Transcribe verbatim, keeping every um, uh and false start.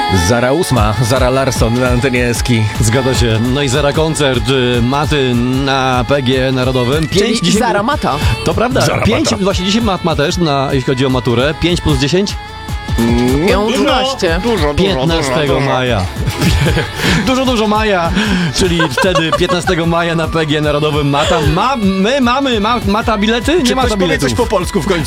Zara ósma, Zara Larsson na antenie Eski. Zgadza się. No i Zara koncert y, Maty na P G Narodowym. Czyli dziesięć Zara Mata. To prawda. Zara pięć, Mata. właśnie dzisiaj mat ma też, na, jeśli chodzi o maturę. pięć plus dziesięć? piętnaście. Dużo, dużo, piętnastego dużo, dużo. maja. Dużo, dużo maja. Czyli wtedy piętnastego maja na P G Narodowym Mata. Ma, my mamy ma, Mata bilety? Nie Czy Mata ktoś powie biletów. coś po polsku w końcu?